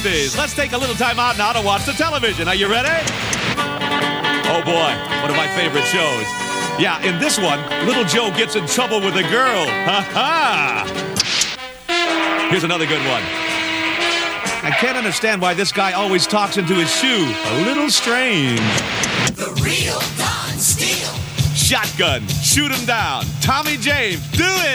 Let's take a little time out now to watch the television. Are you ready? Oh boy, one of my favorite shows. Yeah, in this one, little Joe gets in trouble with a girl. Ha ha! Here's another good one. I can't understand why this guy always talks into his shoe. A little strange. The real Don Steele. Shotgun, shoot him down. Tommy James, do it!